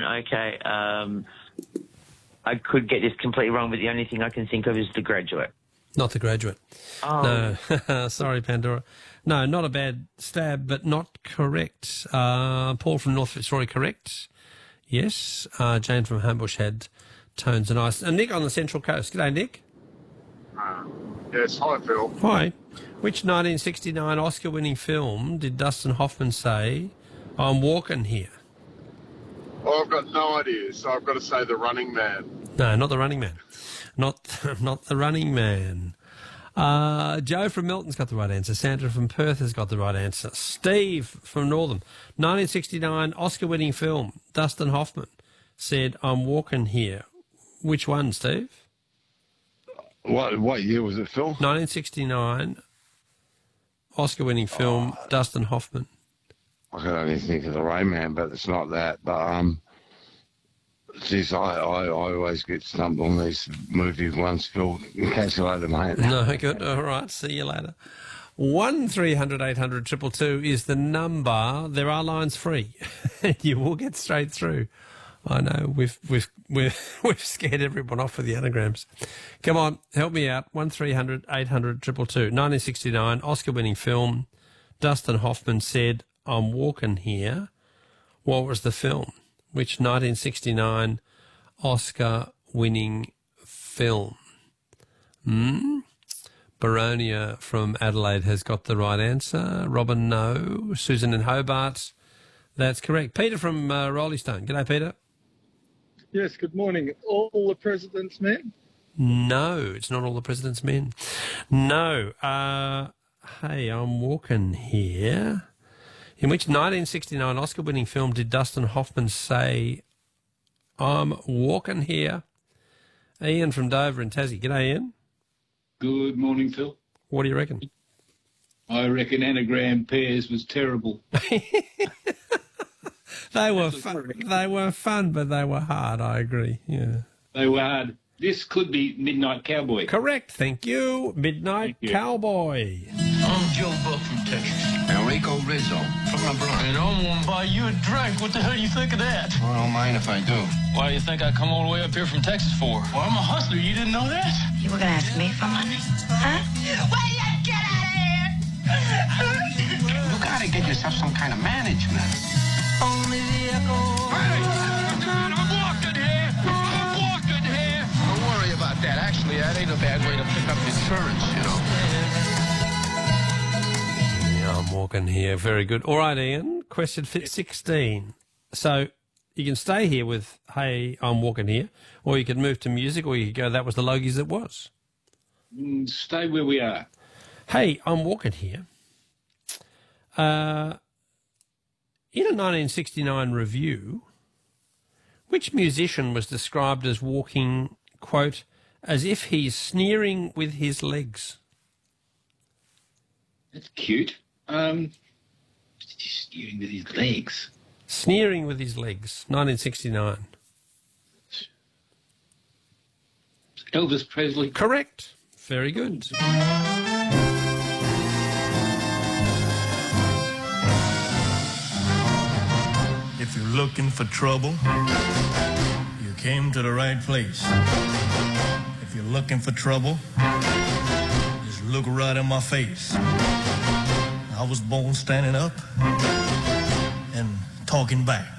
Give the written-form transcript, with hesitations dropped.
Okay. I could get this completely wrong, but the only thing I can think of is The Graduate. Not The Graduate. Oh. No. Sorry, Pandora. No, not a bad stab, but not correct. Paul from North Fitzroy, correct. Yes. Jane from Homebush had Tones and Ice. And Nick on the Central Coast. G'day, Nick. Yes, hi, Phil. Hi. Which 1969 Oscar-winning film did Dustin Hoffman say, I'm walking here? Oh, I've got no idea, so I've got to say The Running Man. No, not The Running Man. Not The Running Man. Joe from Melton's got the right answer. Sandra from Perth has got the right answer. Steve from Northam. 1969 Oscar-winning film, Dustin Hoffman said, I'm walking here. Which one, Steve? What year was it, Phil? 1969 Oscar-winning film, Dustin Hoffman. I can only think of The Rain Man, but it's not that. But, geez, I always get stumped on these movie ones, Phil. Catch you later, mate. No, good. All right, see you later. 1300 800 222 is the number. There are lines free. You will get straight through. I know we've scared everyone off with the anagrams. Come on, help me out. 1300 800 222. 1969 Oscar-winning film. Dustin Hoffman said, I'm walking here. What was the film? Which 1969 Oscar-winning film? Baronia from Adelaide has got the right answer. Robin, no. Susan in Hobart, that's correct. Peter from Rolling Stone. G'day, Peter. Yes, good morning. All the President's Men? No, it's not All the President's Men. No. Hey, I'm walking here. In which 1969 Oscar-winning film did Dustin Hoffman say, I'm walking here? Ian from Dover in Tassie. G'day, Ian. Good morning, Phil. What do you reckon? I reckon anagram pairs was terrible. They were fun, but they were hard, I agree. Yeah. They were hard. This could be Midnight Cowboy. Correct, thank you. Midnight Cowboy. I'm Joe Buck from Texas. Enrico Rizzo from LeBron. And I'm gonna buy you a drink. What the hell do you think of that? Well, I don't mind if I do. Why do you think I come all the way up here from Texas for? Well, I'm a hustler. You didn't know that? You were gonna ask me for money? Huh? Why you get out of here? You gotta get yourself some kind of management. Only vehicle. Hey, man, I'm walking here. I'm walking here. Don't worry about that. Actually, that ain't a bad way to pick up insurance, you know. Yeah, I'm walking here. Very good. All right, Ian. Question fit 16. So you can stay here with, hey, I'm walking here, or you could move to music, or you could go, that was the Logies it was. Stay where we are. Hey, I'm walking here. In a 1969 review, which musician was described as walking, quote, as if he's sneering with his legs? That's cute. Sneering with his legs. Sneering with his legs, 1969. Elvis Presley. Correct. Very good. If you're looking for trouble, you came to the right place. If you're looking for trouble, just look right in my face. I was born standing up and talking back.